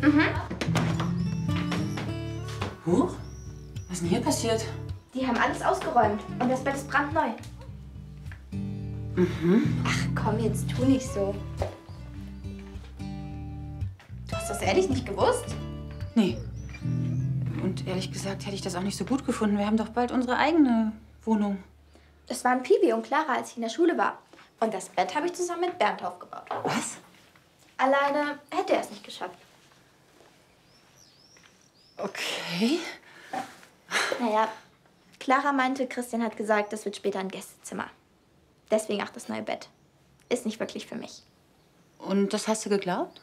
Huch, was ist denn hier passiert? Die haben alles ausgeräumt und das Bett ist brandneu. Ach komm, jetzt tu nicht so. Du hast das ehrlich nicht gewusst? Nee. Und ehrlich gesagt hätte ich das auch nicht so gut gefunden. Wir haben doch bald unsere eigene Wohnung. Das waren Piwi und Clara, als ich in der Schule war. Und das Bett habe ich zusammen mit Bernd aufgebaut. Was? Alleine hätte er es nicht geschafft. Okay. Naja, Clara meinte, Christian hat gesagt, das wird später ein Gästezimmer. Deswegen auch das neue Bett. Ist nicht wirklich für mich. Und das hast du geglaubt?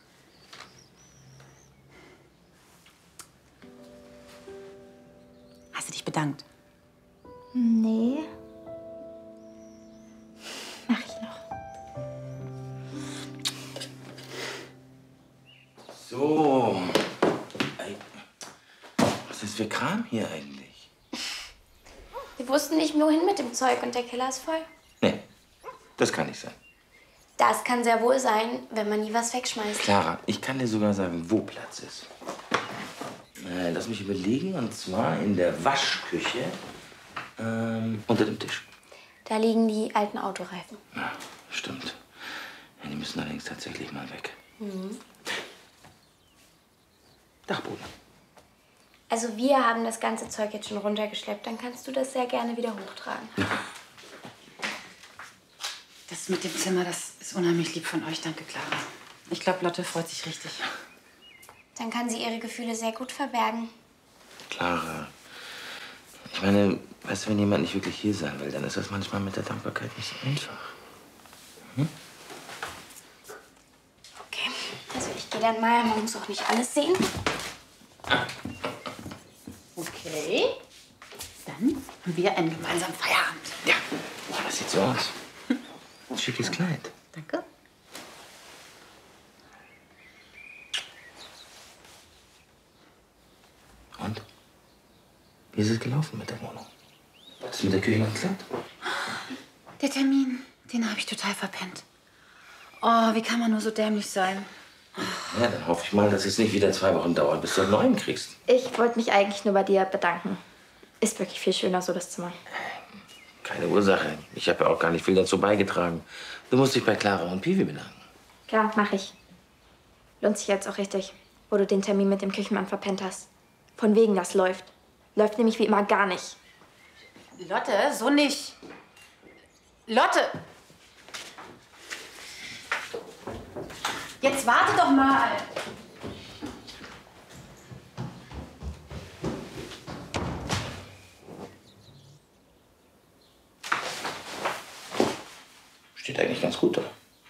Hast du dich bedankt? Nee. Mach ich noch. So. Ey, was ist für Kram hier eigentlich? Wir wussten nicht, wohin mit dem Zeug und der Keller ist voll. Nee, das kann nicht sein. Das kann sehr wohl sein, wenn man nie was wegschmeißt. Clara, ich kann dir sogar sagen, wo Platz ist. Lass mich überlegen, und zwar in der Waschküche unter dem Tisch. Da liegen die alten Autoreifen. Ja, stimmt. Ja, die müssen allerdings tatsächlich mal weg. Dachboden. Also wir haben das ganze Zeug jetzt schon runtergeschleppt. Dann kannst du das sehr gerne wieder hochtragen. Das mit dem Zimmer, das ist unheimlich lieb von euch. Danke, Clara. Ich glaube, Lotte freut sich richtig. Dann kann sie ihre Gefühle sehr gut verbergen. Clara, ich meine, weißt du, wenn jemand nicht wirklich hier sein will, dann ist das manchmal mit der Dankbarkeit nicht so einfach. Okay, also ich gehe dann mal. Man muss auch nicht alles sehen. Okay. Dann haben wir einen gemeinsamen Feierabend. Ja, das sieht so aus. Schickes Kleid. Danke. Und? Wie ist es gelaufen mit der Wohnung? Hat es mit der Küche noch geklappt? Der Termin, den habe ich total verpennt. Oh, wie kann man nur so dämlich sein? Ja, dann hoffe ich mal, dass es nicht wieder 2 Wochen dauert, bis du einen neuen kriegst. Ich wollte mich eigentlich nur bei dir bedanken. Ist wirklich viel schöner so, das Zimmer. Keine Ursache. Ich habe ja auch gar nicht viel dazu beigetragen. Du musst dich bei Clara und Piwi bedanken. Klar, mach ich. Lohnt sich jetzt auch richtig, wo du den Termin mit dem Küchenmann verpennt hast. Von wegen, das läuft. Läuft nämlich wie immer gar nicht. Lotte, so nicht. Lotte! Jetzt warte doch mal. Steht eigentlich ganz gut da.